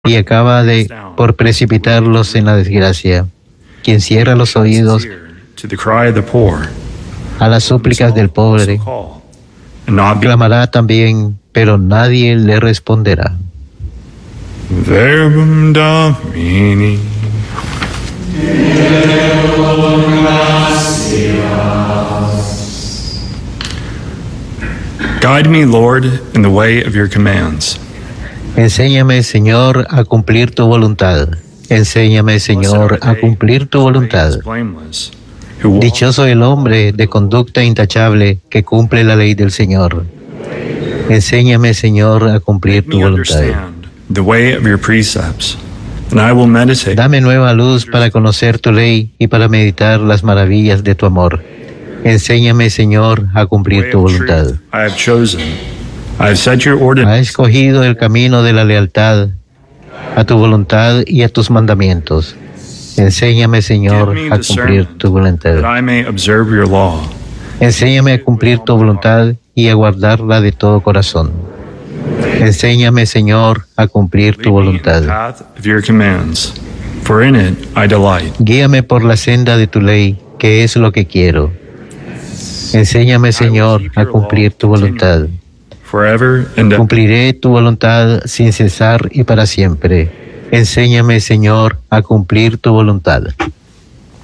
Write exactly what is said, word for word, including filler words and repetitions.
y acaba de por precipitarlos en la desgracia. Quien cierra los oídos a las súplicas del pobre, clamará también, pero nadie le responderá. Verbum Domini. Guide me, Lord, in the way of your commands. Enséñame, Señor, a cumplir tu voluntad. Enséñame, Señor, a cumplir tu voluntad. Dichoso el hombre de conducta intachable que cumple la ley del Señor. Enséñame, Señor, a cumplir tu voluntad. Dame nueva luz para conocer tu ley y para meditar las maravillas de tu amor. Enséñame, Señor, a cumplir tu voluntad. Ha escogido el camino de la lealtad a tu voluntad y a tus mandamientos. Enséñame, Señor, a cumplir tu voluntad. Enséñame a cumplir tu voluntad y a guardarla de todo corazón. Enséñame, Señor, a cumplir tu voluntad. Guíame por la senda de tu ley, que es lo que quiero. Enséñame, Señor, a cumplir tu voluntad. Cumpliré tu voluntad sin cesar y para siempre. Enséñame, Señor, a cumplir tu voluntad.